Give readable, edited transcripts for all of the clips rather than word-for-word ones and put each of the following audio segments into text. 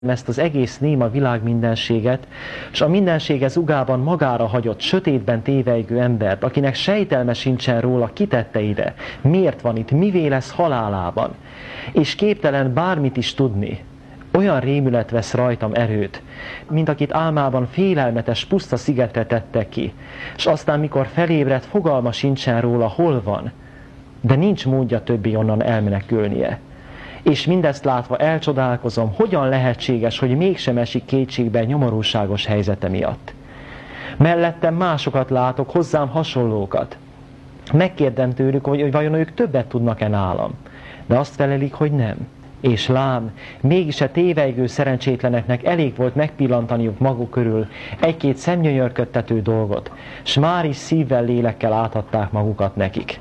ezt az egész néma világ mindenséget, és a mindenség zugában magára hagyott, sötétben tévejgő embert, akinek sejtelme sincsen róla, kitette ide, miért van itt, mivé lesz halálában, és képtelen bármit is tudni. Olyan rémület vesz rajtam erőt, mint akit álmában félelmetes, puszta szigetre tettek ki, és aztán mikor felébredt, fogalma sincsen róla, hol van, de nincs módja többé onnan elmenekülnie. És mindezt látva elcsodálkozom, hogyan lehetséges, hogy mégsem esik kétségbe nyomorúságos helyzete miatt. Mellettem másokat látok, hozzám hasonlókat. Megkérdem tőlük, hogy vajon ők többet tudnak-e nálam. De azt felelik, hogy nem. És lám, mégis a tévejgő szerencsétleneknek elég volt megpillantaniuk maguk körül egy-két szemgyönyörködtető dolgot, s már is szívvel, lélekkel átadták magukat nekik.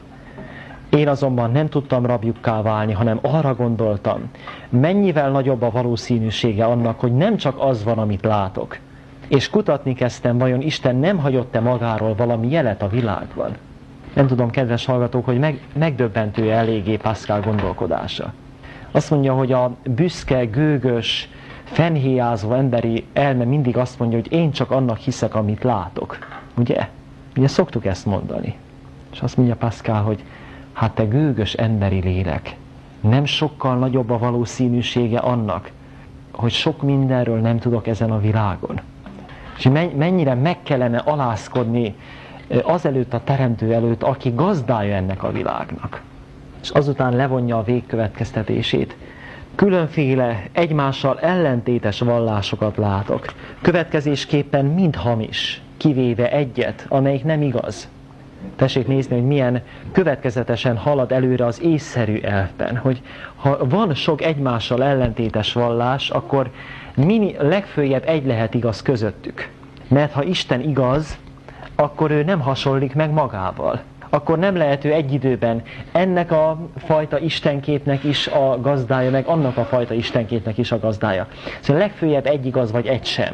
Én azonban nem tudtam rabjukká válni, hanem arra gondoltam, mennyivel nagyobb a valószínűsége annak, hogy nem csak az van, amit látok. És kutatni kezdtem, vajon Isten nem hagyott-e magáról valami jelet a világban. Nem tudom, kedves hallgatók, hogy megdöbbentő eléggé Pascal gondolkodása. Azt mondja, hogy a büszke, gőgös, fennhéjázó emberi elme mindig azt mondja, hogy én csak annak hiszek, amit látok. Ugye? Ugye szoktuk ezt mondani. És azt mondja Pascal, hogy hát te gőgös emberi lélek, nem sokkal nagyobb a valószínűsége annak, hogy sok mindenről nem tudok ezen a világon. És mennyire meg kellene alázkodni azelőtt a teremtő előtt, aki gazdája ennek a világnak. És azután levonja a végkövetkeztetését. Különféle, egymással ellentétes vallásokat látok. Következésképpen mind hamis, kivéve egyet, amelyik nem igaz. Tessék nézni, hogy milyen következetesen halad előre az észszerű elvben, hogy ha van sok egymással ellentétes vallás, akkor legföljebb egy lehet igaz közöttük. Mert ha Isten igaz, akkor ő nem hasonlik meg magával. Akkor nem lehet ő egy időben ennek a fajta istenképnek is a gazdája, meg annak a fajta istenképnek is a gazdája. Szóval legföljebb egy igaz, vagy egy sem.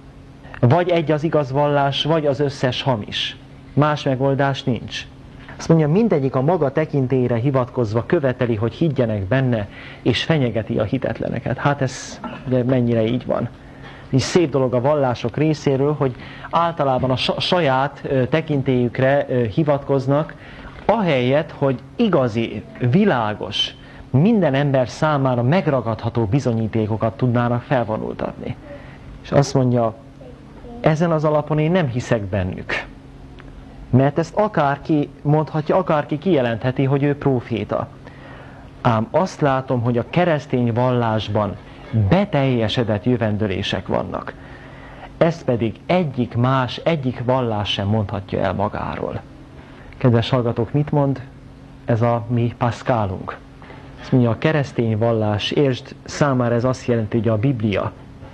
Vagy egy az igaz vallás, vagy az összes hamis. Más megoldás nincs. Azt mondja, mindegyik a maga tekintélyére hivatkozva követeli, hogy higgyenek benne, és fenyegeti a hitetleneket. Hát ez ugye mennyire így van. És szép dolog a vallások részéről, hogy általában a saját tekintélyükre hivatkoznak, ahelyett, hogy igazi, világos, minden ember számára megragadható bizonyítékokat tudnának felvonultatni. És azt mondja, ezen az alapon én nem hiszek bennük. Mert ezt akárki mondhatja, akárki kijelentheti, hogy ő próféta. Ám azt látom, hogy a keresztény vallásban beteljesedett jövendőlések vannak. Ezt pedig egyik vallás sem mondhatja el magáról. Kedves hallgatók, mit mond ez a mi Pascalunk? Azt mondja, a keresztény vallás, értsd, számára ez azt jelenti, hogy a Biblia.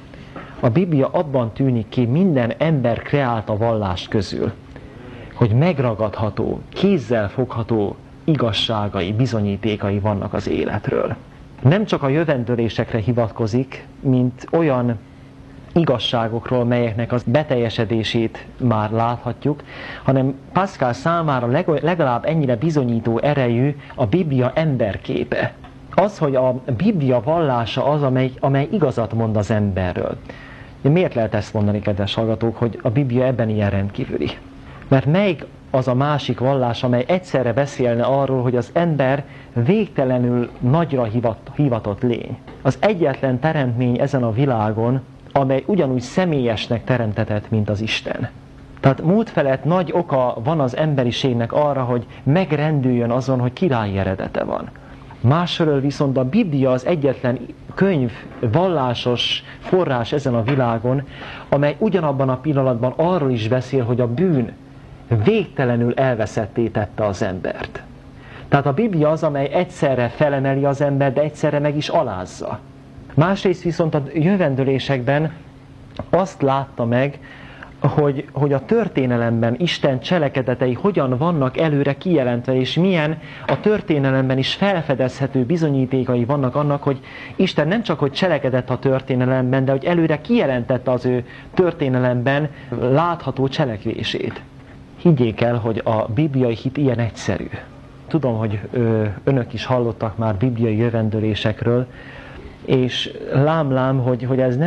A Biblia abban tűnik ki minden ember kreálta vallás közül, hogy megragadható, kézzel fogható igazságai, bizonyítékai vannak az életről. Nem csak a jövendőlésekre hivatkozik, mint olyan igazságokról, melyeknek az beteljesedését már láthatjuk, hanem Pascal számára legalább ennyire bizonyító erejű a Biblia emberképe. Az, hogy a Biblia vallása az, amely igazat mond az emberről. Miért lehet ezt mondani, kedves hallgatók, hogy a Biblia ebben ilyen rendkívüli? Mert melyik az a másik vallás, amely egyszerre beszélne arról, hogy az ember végtelenül nagyra hivatott lény. Az egyetlen teremtmény ezen a világon, amely ugyanúgy személyesnek teremtetett, mint az Isten. Tehát múlt felett nagy oka van az emberiségnek arra, hogy megrendüljön azon, hogy királyi eredete van. Másfelől viszont a Biblia az egyetlen könyv, vallásos forrás ezen a világon, amely ugyanabban a pillanatban arról is beszél, hogy a bűn végtelenül elveszetté tette az embert. Tehát a Biblia az, amely egyszerre felemeli az embert, de egyszerre meg is alázza. Másrészt viszont a jövendőlésekben azt látta meg, hogy a történelemben Isten cselekedetei hogyan vannak előre kijelentve, és milyen a történelemben is felfedezhető bizonyítékai vannak annak, hogy Isten nem csak hogy cselekedett a történelemben, de hogy előre kijelentette az ő történelemben látható cselekvését. Higgyék el, hogy a bibliai hit ilyen egyszerű. Tudom, hogy önök is hallottak már bibliai jövendőlésekről, és lám, hogy ez nem